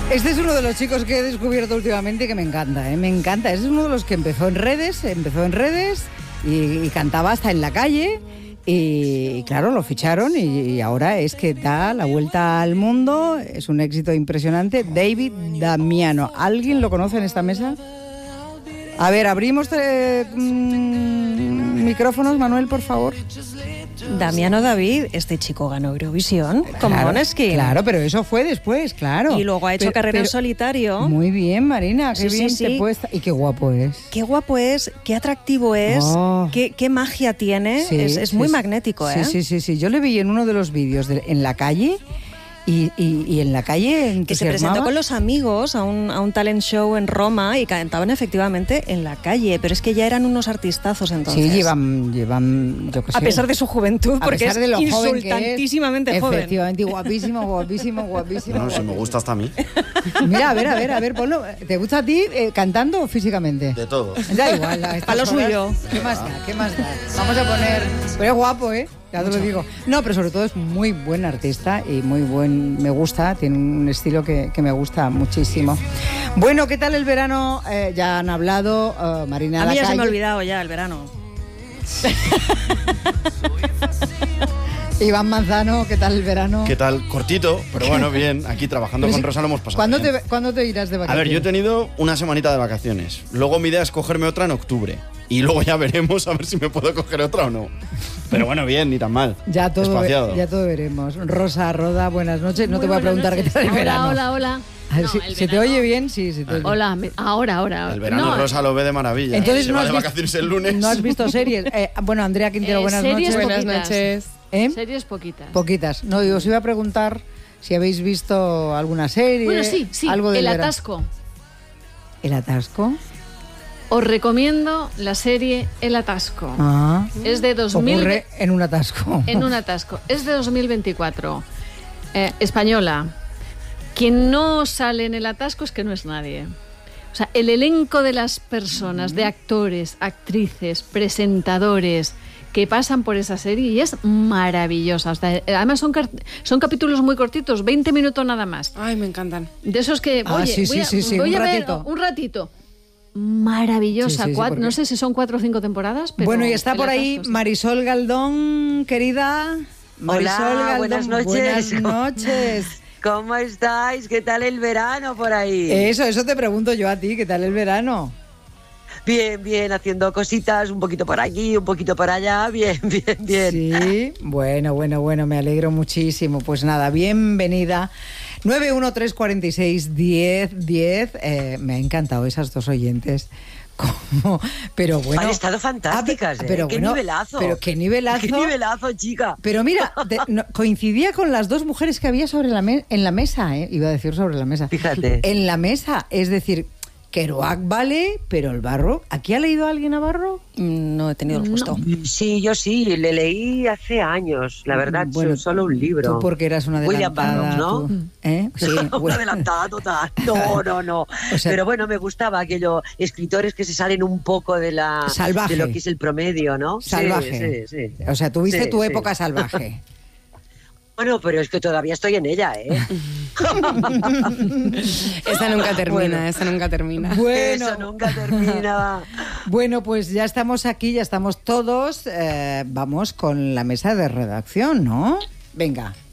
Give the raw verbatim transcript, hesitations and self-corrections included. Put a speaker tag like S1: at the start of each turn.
S1: Este es uno de los chicos que he descubierto últimamente y que me encanta, ¿eh? Me encanta. Este es uno de los que empezó en redes, empezó en redes y, y cantaba hasta en la calle. Y claro, lo ficharon y, y ahora es que da la vuelta al mundo. Es un éxito impresionante. David Damiano. ¿Alguien lo conoce en esta mesa? A ver, abrimos eh, mmm, micrófonos, Manuel, por favor.
S2: Damiano David, este chico ganó Eurovisión con
S1: claro,
S2: Måneskin.
S1: Claro, pero eso fue después, claro.
S2: Y luego ha hecho
S1: pero,
S2: carrera
S1: pero,
S2: en solitario.
S1: Muy bien, Marina, qué
S2: sí,
S1: bien
S2: sí,
S1: te
S2: sí.
S1: puedes... Y qué guapo es.
S2: Qué guapo es, qué atractivo es,
S1: oh.
S2: qué, qué magia tiene. Sí, es es sí, muy magnético,
S1: sí,
S2: ¿eh?
S1: Sí, sí, sí. Yo le vi en uno de los vídeos de, en la calle... Y, y, y en la calle
S2: que se presentó con los amigos a un, a un talent show en Roma y cantaban efectivamente en la calle, pero es que ya eran unos artistazos entonces.
S1: Sí, llevan, llevan yo qué sé.
S2: A pesar de su juventud,
S1: a
S2: porque
S1: pesar
S2: es
S1: de lo
S2: insultantísimamente
S1: joven que es,
S2: joven.
S1: Efectivamente, guapísimo, guapísimo, guapísimo.
S3: Bueno, si me gusta hasta a mí.
S1: Mira, a ver, a ver, a ver, ponlo. ¿Te gusta a ti eh, cantando o físicamente?
S3: De todo.
S1: Da igual.
S2: A lo suyo.
S1: ¿Qué más da? ¿Qué más da? Vamos a poner... Pero es guapo, ¿eh? Ya te lo digo. No, pero sobre todo es muy buen artista y muy buen... Me gusta, tiene un estilo que, que me gusta muchísimo. Bueno, ¿qué tal el verano? Eh, ya han hablado, uh, Marina.
S2: A mí
S1: la
S2: ya
S1: calle.
S2: se me ha olvidado ya el verano.
S1: Iván Manzano, ¿qué tal el verano?
S3: ¿Qué tal? Cortito, pero bueno, bien. Aquí trabajando con Rosa lo hemos pasado
S1: ¿Cuándo
S3: bien.
S1: te, ¿Cuándo te irás de vacaciones?
S3: A ver, yo he tenido una semanita de vacaciones. Luego mi idea es cogerme otra en octubre. Y luego ya veremos a ver si me puedo coger otra o no. Pero bueno, bien, ni tan mal.
S1: Ya todo,
S3: Espaciado.
S1: ya todo veremos. Rosa, Roda, buenas noches. No
S4: Muy
S1: te voy a preguntar
S4: noches.
S1: qué tal el
S4: hola,
S1: verano.
S4: Hola, hola,
S1: A ver,
S4: no,
S1: si, ¿se te oye bien? Sí, se te oye.
S4: Hola, me, ahora, ahora.
S3: El verano
S4: no,
S3: Rosa lo ve de maravilla.
S1: Entonces
S3: se
S1: no
S3: va
S1: has
S3: de
S1: visto,
S3: vacaciones el lunes.
S1: ¿No has visto series? Eh, bueno, Andrea Quintero,
S4: Eh,
S1: buenas
S4: series
S1: noches.
S4: poquitas.
S5: Buenas noches.
S1: ¿Eh?
S4: Series poquitas.
S1: Poquitas. No, yo os iba a preguntar si habéis visto alguna serie.
S4: Bueno, sí, sí,
S1: algo del
S4: El
S1: verano.
S4: Atasco.
S1: ¿El Atasco?
S4: Os recomiendo la serie El Atasco.
S1: Ah.
S4: Es de dos mil...
S1: Ocurre en un atasco.
S4: En un atasco. Es de dos mil veinticuatro. Eh, española. Quien no sale en El Atasco es que no es nadie. O sea, el elenco de las personas, de actores, actrices, presentadores que pasan por esa serie y es maravillosa. O sea, además son, son capítulos muy cortitos, veinte minutos nada más.
S5: Ay, me encantan.
S4: De esos que,
S1: Ah,
S4: oye,
S1: sí,
S4: voy a,
S1: sí, sí, sí,
S4: voy
S1: un
S4: a ver
S1: ratito.
S4: un ratito. Maravillosa.
S1: Sí, sí, sí,
S4: Cuat-
S1: porque-
S4: No sé si son cuatro o cinco temporadas, pero...
S1: Bueno, y está
S4: El
S1: por ahí
S4: Atasco, sí.
S1: Marisol Galdón, querida. Marisol
S6: Hola,
S1: Galdón,
S6: buenas noches.
S1: Buenas noches.
S6: ¿Cómo estáis? ¿Qué tal el verano por ahí?
S1: Eso, eso te pregunto yo a ti, ¿qué tal el verano?
S6: Bien, bien, haciendo cositas, un poquito por aquí, un poquito por allá, bien, bien, bien.
S1: Sí, bueno, bueno, bueno, me alegro muchísimo. Pues nada, bienvenida. nueve uno tres cuatro seis diez diez. Eh, me ha encantado esas dos oyentes. Como, pero bueno.
S6: Han estado fantásticas,
S1: ah,
S6: ¿eh?
S1: pero
S6: ¡Qué
S1: bueno,
S6: nivelazo!
S1: Pero qué nivelazo.
S6: ¡Qué nivelazo, chica!
S1: Pero mira, de- no, coincidía con las dos mujeres que había sobre la me- en la mesa, ¿eh? Iba a decir sobre la mesa.
S6: Fíjate.
S1: En la mesa, es decir, Kerouac vale, pero el Barro... ¿Aquí ha leído alguien a Barro?
S2: No he tenido el gusto.
S6: Sí, yo sí, le leí hace años, la verdad,
S1: Bueno,
S6: solo un libro.
S1: Tú porque eras una
S6: William
S1: adelantada.
S6: Barrow, ¿no?
S1: tú, ¿eh? Sí,
S6: Una
S1: bueno.
S6: adelantada total. No, no, no.
S1: O sea-
S6: Pero bueno, me gustaba aquello, escritores que se salen un poco de la
S1: Salvaje.
S6: de lo que es el promedio, ¿no? Sí,
S1: Salvaje.
S6: sí, sí.
S1: O sea, tuviste
S6: Sí,
S1: tu
S6: sí.
S1: época salvaje.
S6: Bueno, pero es que todavía estoy en ella, ¿eh?
S5: Esta nunca termina,
S6: Bueno.
S5: esta nunca termina.
S1: Bueno,
S6: Eso nunca termina.
S1: bueno, pues ya estamos aquí, ya estamos todos. Eh, vamos con la mesa de redacción, ¿no? Venga.